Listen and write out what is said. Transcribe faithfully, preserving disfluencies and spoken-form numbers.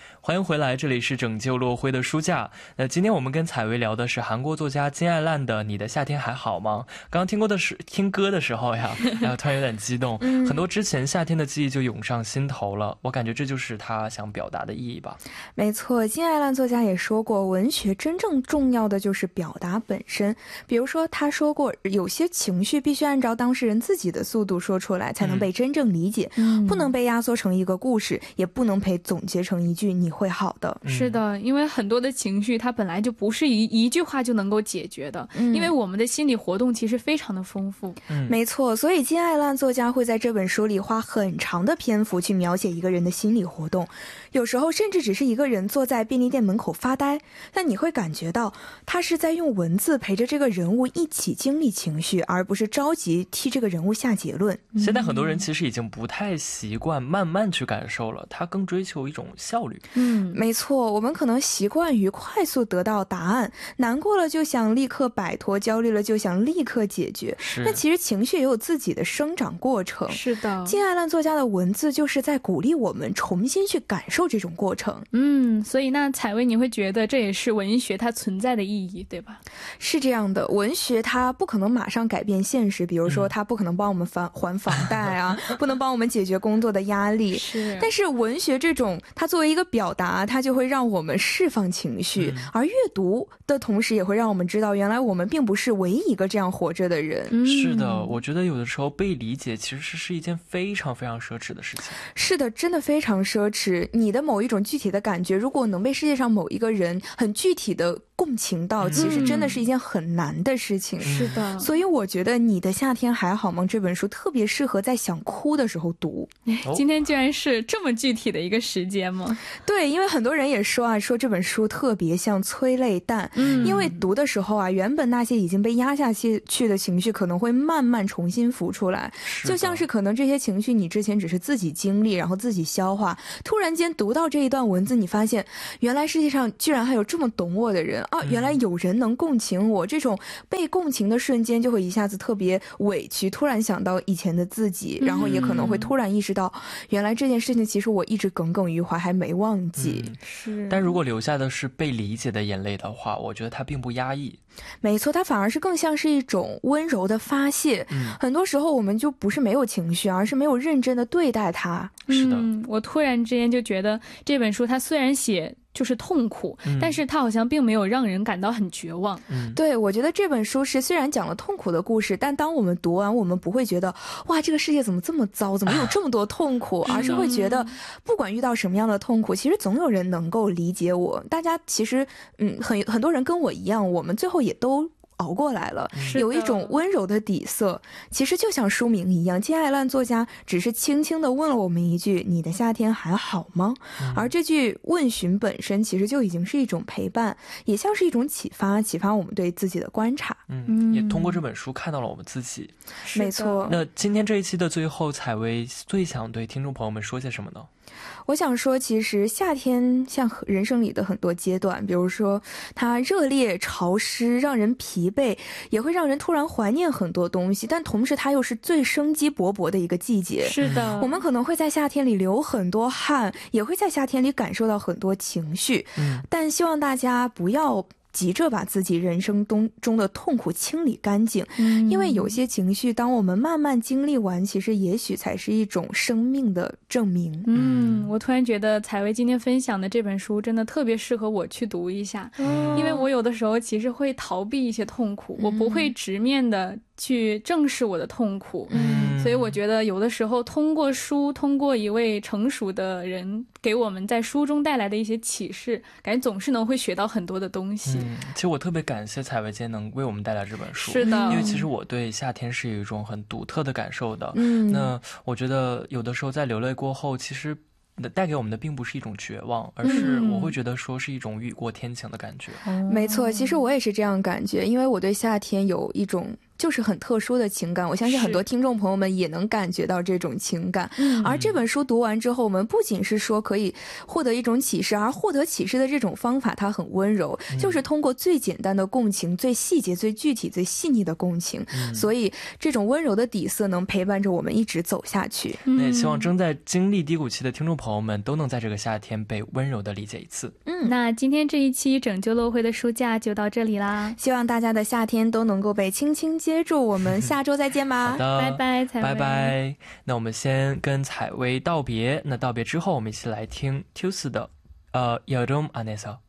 欢迎回来，这里是拯救落灰的书架。那今天我们跟采薇聊的是韩国作家金爱烂的《你的夏天还好吗》。刚刚听过的是听歌的时候呀，哎，突然有点激动，嗯、很多之前夏天的记忆就涌上心头了。我感觉这就是他想表达的意义吧。 没错，金爱烂作家也说过，文学真正重要的就是表达本身。比如说，他说过，有些情绪必须按照当事人自己的速度说出来，才能被真正理解，嗯、不能被压缩成一个故事，也不能被总结成一句你会好的。 是的，因为很多的情绪它本来就不是一一句话就能够解决的、嗯、因为我们的心理活动其实非常的丰富、 嗯、没错，所以金爱烂作家会在这本书里花很长的篇幅去描写一个人的心理活动，有时候甚至只是一个人坐在便利店门口发呆，但你会感觉到他是在用文字陪着这个人物一起经历情绪，而不是着急替这个人物下结论。 现在很多人其实已经不太习惯慢慢去感受了，他更追求一种效率。 嗯，没错，我们可能习惯于快速得到答案，难过了就想立刻摆脱，焦虑了就想立刻解决。但其实情绪也有自己的生长过程。 是的， 金爱烂作家的文字就是在鼓励我们重新去感受这种过程。 嗯，所以那采薇你会觉得这也是文学它存在的意义，对吧？ 是这样的，文学它不可能马上改变现实，比如说它不可能帮我们还还房贷啊，不能帮我们解决工作的压力。 是， 但是文学这种它作为一个表达，它就会让我们释放情绪、嗯、而阅读的同时也会让我们知道原来我们并不是唯一一个这样活着的人、 嗯、是的，我觉得有的时候被理解其实是一件非常非常奢侈的事情。 是的，真的非常奢侈。你的某一种具体的感觉如果能被世界上某一个人很具体的共情到、嗯、其实真的是一件很难的事情、嗯、 是的。 所以我觉得你的夏天还好吗这本书特别适合在想哭的时候读、 哦、今天居然是这么具体的一个时间吗？ 对，因为很多人也说啊，说这本书特别像催泪弹、嗯、因为读的时候啊，原本那些已经被压下去的情绪可能会慢慢重新浮出来，就像是可能这些情绪你之前只是自己经历然后自己消化，突然间读到这一段文字，你发现原来世界上居然还有这么懂我的人啊！原来有人能共情我，这种被共情的瞬间就会一下子特别委屈，突然想到以前的自己，然后也可能会突然意识到原来这件事情其实我一直耿耿于怀还没忘记、 嗯、是。但如果留下的是被理解的眼泪的话，我觉得它并不压抑。 没错，它反而是更像是一种温柔的发泄、嗯、很多时候我们就不是没有情绪，而是没有认真的对待它。 是的、 嗯、我突然之间就觉得这本书它虽然写就是痛苦、嗯、但是它好像并没有让人感到很绝望、 嗯、对，我觉得这本书是虽然讲了痛苦的故事，但当我们读完我们不会觉得哇这个世界怎么这么糟，怎么有这么多痛苦、啊、而是会觉得不管遇到什么样的痛苦其实总有人能够理解我。大家其实嗯，很很多人跟我一样，我们最后也都熬过来了，有一种温柔的底色。其实就像书名一样，金爱烂作家只是轻轻地问了我们一句你的夏天还好吗、嗯、而这句问询本身其实就已经是一种陪伴，也像是一种启发，启发我们对自己的观察。 嗯，也通过这本书看到了我们自己。 没错。 那今天这一期的最后，采薇最想对听众朋友们说些什么呢？ 我想说其实夏天像人生里的很多阶段，比如说它热烈潮湿让人疲惫，也会让人突然怀念很多东西，但同时它又是最生机勃勃的一个季节。 是的， 我们可能会在夏天里流很多汗，也会在夏天里感受到很多情绪、嗯、但希望大家不要急着把自己人生中的痛苦清理干净、嗯、因为有些情绪当我们慢慢经历完，其实也许才是一种生命的证明。 嗯，我突然觉得采薇今天分享的这本书真的特别适合我去读一下、嗯、因为我有的时候其实会逃避一些痛苦、嗯、我不会直面的去正视我的痛苦、嗯、所以我觉得有的时候通过书，通过一位成熟的人给我们在书中带来的一些启示，感觉总是能会学到很多的东西、 嗯、其实我特别感谢采薇今天能为我们带来这本书。 是的， 因为其实我对夏天是有一种很独特的感受的。嗯，那我觉得有的时候在流泪过后，其实带给我们的并不是一种绝望，而是我会觉得说是一种雨过天晴的感觉、 嗯、没错，其实我也是这样感觉，因为我对夏天有一种就是很特殊的情感，我相信很多听众朋友们也能感觉到这种情感。而这本书读完之后，我们不仅是说可以获得一种启示，而获得启示的这种方法它很温柔，就是通过最简单的共情，最细节最具体最细腻的共情，所以这种温柔的底色能陪伴着我们一直走下去。 那也希望正在经历低谷期的听众朋友们都能在这个夏天被温柔的理解一次。 嗯，那今天这一期拯救落灰的书架就到这里啦， 希望大家的夏天都能够被轻轻接住，我们下周再见吧。 好的， 拜拜，采薇， 拜拜。那我们先跟采薇道别，那道别之后我们一起来听 Tuesday 的呃여름안에서